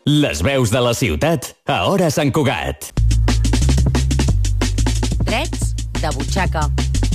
Les veus de la ciutat a Hora Sant Cugat. Drets de butxaca.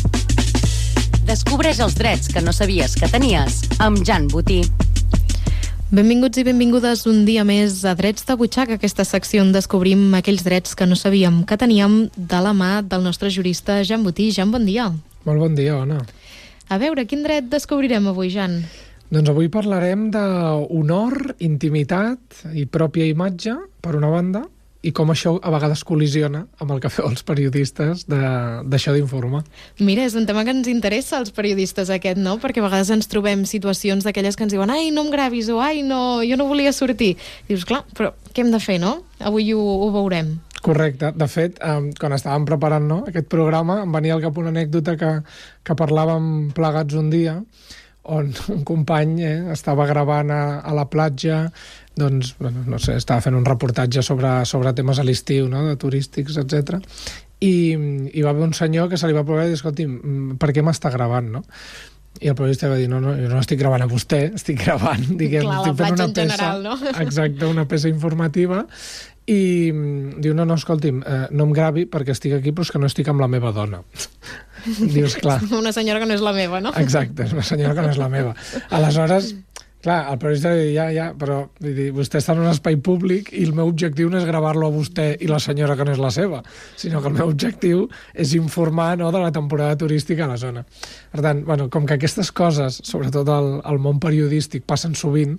Descobreix els drets que no sabies que tenies amb Jan Botí. Benvinguts i benvingudes un dia més a Drets de butxaca, aquesta secció on descobrim aquells drets que no sabíem que teníem de la mà del nostre jurista Jan Botí. Jan, bon dia. Molt bon dia, Ona. A veure, quin dret descobrirem avui, Jan? Doncs avui parlarem d'honor, intimitat i pròpia imatge, per una banda, i com això a vegades col·lisiona amb el que feu els periodistes d'això d'informar. Mira, és un tema que ens interessa als periodistes aquest, no? Perquè a vegades ens trobem situacions d'aquelles que ens diuen ai, no em gravis, o ai, no, jo no volia sortir. I dius, clar, però què hem de fer, no? Avui ho veurem. Correcte. De fet, quan estàvem preparant aquest programa, em venia al cap una anècdota que parlàvem plegats un dia, on un company estava gravant a la platja, doncs, no sé, estava fent un reportatge sobre temes a l'estiu, no?, de turístics, etc. I va haver un senyor que se li va provar i dir, escolti'm, per què m'està gravant, no? I el periodista va dir, no, jo no estic gravant a vostè, estic gravant, diguem, clar, estic fent una en peça, general, no? Exacte, una peça informativa, i diu, no, escolti'm, no em gravi perquè estic aquí, però és que no estic amb la meva dona. Dius, clar. Una senyora que no és la meva, no? Exacte, és una senyora que no és la meva. Aleshores, clar, el periodista li diu, ja, però vostè està en un espai públic i el meu objectiu no és gravar-lo a vostè i la senyora que no és la seva, sinó que el meu objectiu és informar, no, de la temporada turística a la zona. Per tant, com que aquestes coses, sobretot al món periodístic, passen sovint,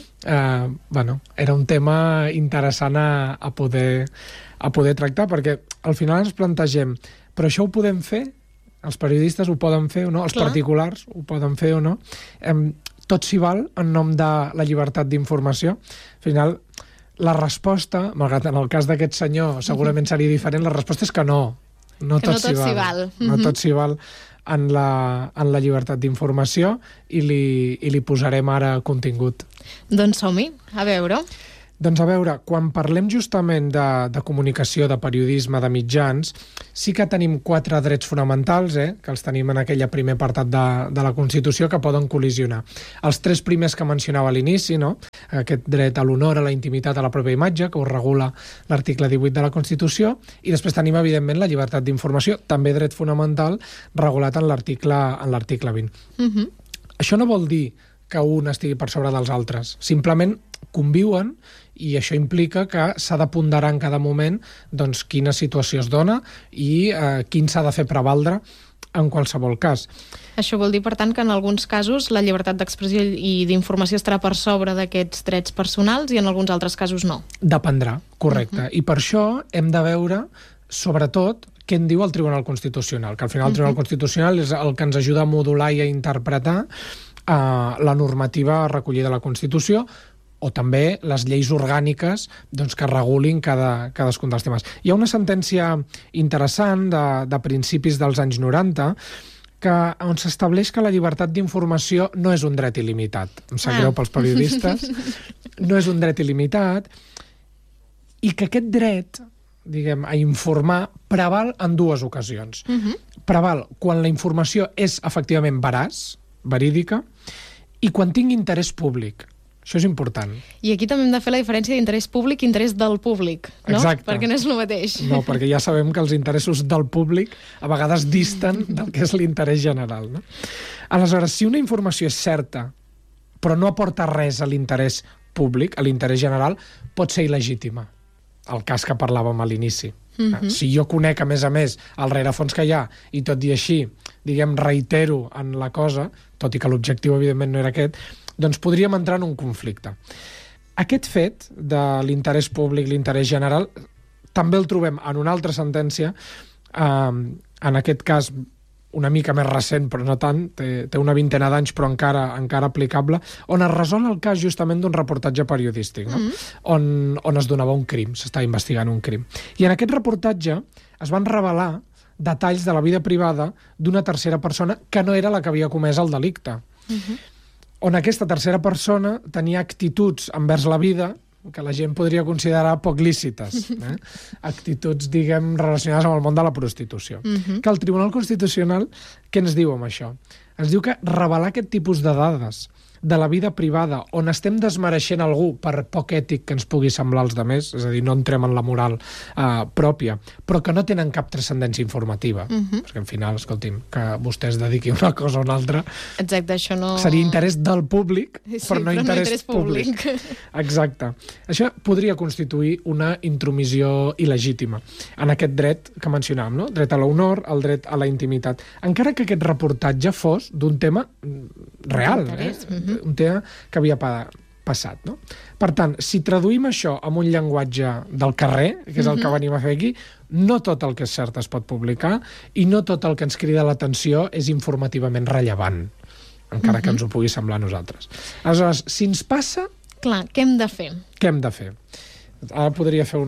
era un tema interessant a poder tractar, perquè al final ens plantegem, però això ho podem fer? Els periodistes ho poden fer o no? Els particulars ho poden fer o no? Tot s'hi val en nom de la llibertat d'informació. Al final, la resposta, malgrat en el cas d'aquest senyor segurament seria diferent, la resposta és que no. No tot s'hi val. No tot s'hi val en la llibertat d'informació i li posarem ara contingut. Doncs som-hi, a veure. Doncs a veure, quan parlem justament de comunicació, de periodisme, de mitjans, sí que tenim 4 drets fonamentals, que els tenim en aquell primer apartat de la Constitució, que poden col·lisionar. Els 3 primers que mencionava a l'inici, no? Aquest dret a l'honor, a la intimitat, a la pròpia imatge, que ho regula l'article 18 de la Constitució, i després tenim, evidentment, la llibertat d'informació, també dret fonamental, regulat en l'article 20. Això no vol dir que un estigui per sobre dels altres. Simplement conviuen i això implica que s'ha de ponderar en cada moment doncs, quina situació es dona i quin s'ha de fer prevaldre en qualsevol cas. Això vol dir, per tant, que en alguns casos la llibertat d'expressió i d'informació estarà per sobre d'aquests drets personals i en alguns altres casos no. Dependrà, correcte. I per això hem de veure, sobretot, què en diu el Tribunal Constitucional, que al final el Tribunal Constitucional és el que ens ajuda a modular i a interpretar la normativa recollida a la Constitució, o també les lleis orgàniques que regulin cadascun dels temes. Hi ha una sentència interessant de principis dels anys 90 on s'estableix que la llibertat d'informació no és un dret il·limitat. Em sap greu pels periodistes. No és un dret il·limitat i que aquest dret, diguem, a informar, preval en 2 ocasions. Preval quan la informació és efectivament veraç, verídica, i quan tingui interès públic. Això és important. I aquí també hem de fer la diferència d'interès públic i interès del públic, no? Exacte. Perquè no és el mateix. No, perquè ja sabem que els interessos del públic a vegades disten del que és l'interès general, no? Aleshores, si una informació és certa, però no aporta res a l'interès públic, a l'interès general, pot ser il·legítima. El cas que parlàvem a l'inici. Si jo conec, a més, el rerefons que hi ha, i tot i així, diguem, reitero en la cosa, tot i que l'objectiu, evidentment, no era aquest, doncs podríem entrar en un conflicte. Aquest fet de l'interès públic, l'interès general, també el trobem en una altra sentència, en aquest cas una mica més recent, però no tant, té una vintena d'anys, però encara aplicable, on es resol el cas justament d'un reportatge periodístic, no? On es donava un crim, s'estava investigant un crim. I en aquest reportatge es van revelar detalls de la vida privada d'una tercera persona que no era la que havia comès el delicte. On aquesta tercera persona tenia actituds envers la vida que la gent podria considerar poc lícites. Actituds, diguem, relacionades amb el món de la prostitució. Que el Tribunal Constitucional, què ens diu amb això? Ens diu que revelar aquest tipus de dades de la vida privada, on estem desmereixent algú per poc ètic que ens pugui semblar als demés, és a dir, no entrem en la moral pròpia, però que no tenen cap transcendència informativa. Perquè, al final, escolti'm, que vostè es dediqui a una cosa o una altra... Exacte, això no... Seria interès del públic, però no interès públic. Exacte. Això podria constituir una intromissió il·legítima en aquest dret que mencionàvem, no? Dret a l'honor, el dret a la intimitat. Encara que aquest reportatge fos d'un tema real, un tema que havia passat, no? Per tant, si traduïm això amb un llenguatge del carrer, que és el que venim a fer aquí, no tot el que és cert es pot publicar i no tot el que ens crida l'atenció és informativament rellevant, encara que ens ho pugui semblar a nosaltres. Aleshores, si ens passa... Clar, què hem de fer? Què hem de fer? Ara podria fer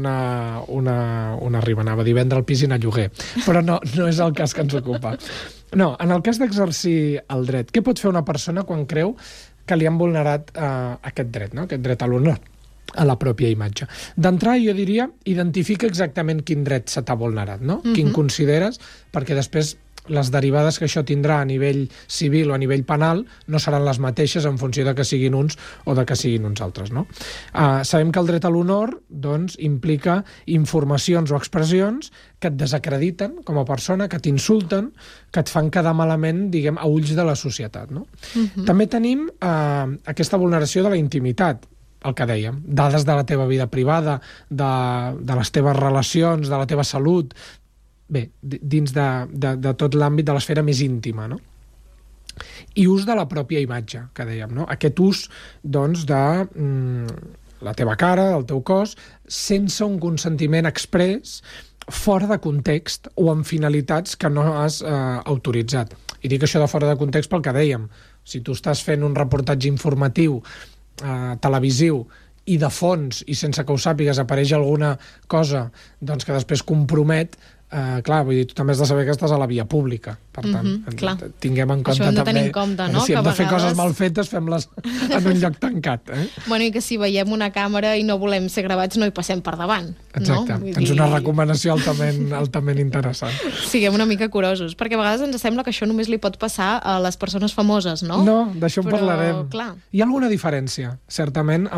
una rima, anava a dir vendre el pis i anar a lloguer, però no és el cas que ens ocupa. No, en el cas d'exercir el dret, què pot fer una persona quan creu que li han vulnerat aquest dret, no? Aquest dret a l'honor, a la pròpia imatge? D'entrada, jo diria, identifica exactament quin dret se t'ha vulnerat, no? Quin consideres, perquè després les derivades que això tindrà a nivell civil o a nivell penal no seran les mateixes en funció de que siguin uns o de que siguin uns altres, no? Sabem que el dret a l'honor, doncs, implica informacions o expressions que et desacrediten com a persona, que t'insulten, que et fan quedar malament, diguem, a ulls de la societat, no? També tenim aquesta vulneració de la intimitat, el que dèiem, dades de la teva vida privada, de les teves relacions, de la teva salut, bé, dins de tot l'àmbit de l'esfera més íntima, no? I ús de la pròpia imatge, que dèiem, no? Aquest ús, doncs, de la teva cara, del teu cos, sense un consentiment exprés, fora de context o amb finalitats que no has autoritzat. I dic això de fora de context pel que dèiem. Si tu estàs fent un reportatge informatiu televisiu i de fons, i sense que ho sàpigues, apareix alguna cosa doncs, que després compromet, clar, vull dir, tu també has de saber que estàs a la via pública. Per tant, tinguem en compte també... Això hem de tenir en compte, no? Si hem de fer coses mal fetes, fem-les en un lloc tancat. Bueno, i que si veiem una càmera i no volem ser gravats, no hi passem per davant. Exacte. Tens una recomanació altament interessant. Siguem una mica curosos, perquè a vegades ens sembla que això només li pot passar a les persones famoses, no? No, d'això en parlarem. Clar. Hi ha alguna diferència, certament,